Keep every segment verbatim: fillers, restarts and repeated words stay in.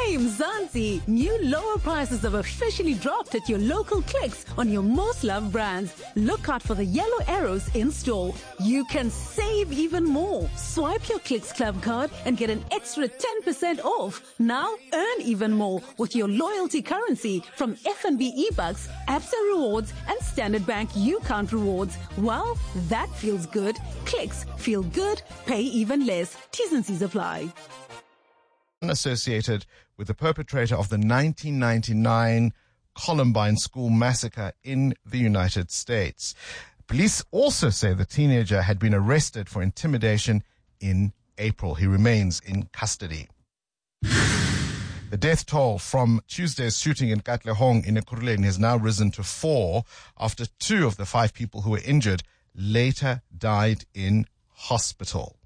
Hey Mzansi, new lower prices have officially dropped at your local Clicks on your most loved brands. Look out for the yellow arrows in store. You can save even more. Swipe your Clicks Club card and get an extra ten percent off. Now earn even more with your loyalty currency from F N B eBucks, Absa Rewards and Standard Bank U-Count Rewards. Well, that feels good. Clicks, feel good, pay even less. T's and C's apply. Associated with the perpetrator of the nineteen ninety-nine Columbine school massacre in the United States. Police also say the teenager had been arrested for intimidation in April. He remains in custody. The death toll from Tuesday's shooting in Katlehong in Ekurhuleni has now risen to four after two of the five people who were injured later died in hospital.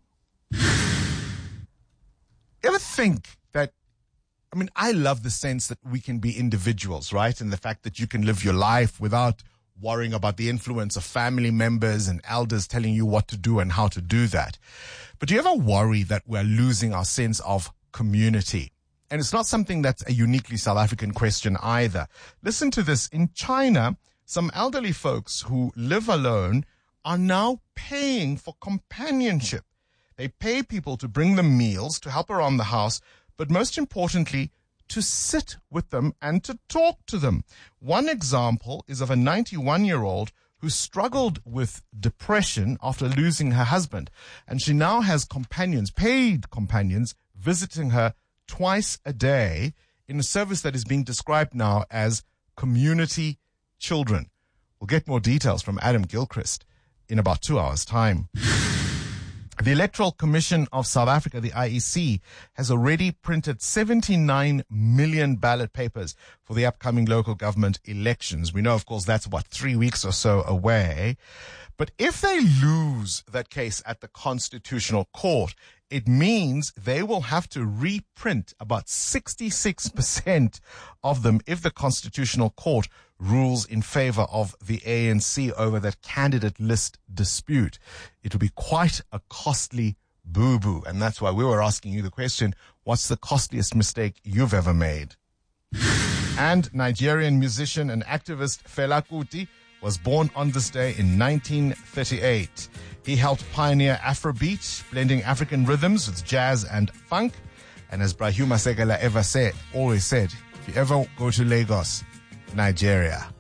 Ever think that, I mean, I love the sense that we can be individuals, right? And the fact that you can live your life without worrying about the influence of family members and elders telling you what to do and how to do that. But do you ever worry that we're losing our sense of community? And it's not something that's a uniquely South African question either. Listen to this. In China, some elderly folks who live alone are now paying for companionship. They pay people to bring them meals, to help around the house, but most importantly, to sit with them and to talk to them. One example is of a ninety-one-year-old who struggled with depression after losing her husband. And she now has companions, paid companions, visiting her twice a day in a service that is being described now as community children. We'll get more details from Adam Gilchrist in about two hours' time. The Electoral Commission of South Africa, the I E C, has already printed seventy-nine million ballot papers for the upcoming local government elections. We know, of course, that's about three weeks or so away. But if they lose that case at the Constitutional Court, it means they will have to reprint about sixty-six percent of them if the Constitutional Court rules in favor of the A N C over that candidate list dispute. It will be quite a costly boo-boo. And that's why we were asking you the question, what's the costliest mistake you've ever made? And Nigerian musician and activist Fela Kuti was born on this day in nineteen thirty-eight. He helped pioneer Afrobeat, blending African rhythms with jazz and funk. And as Brahima Segala ever said, always said, if you ever go to Lagos, Nigeria,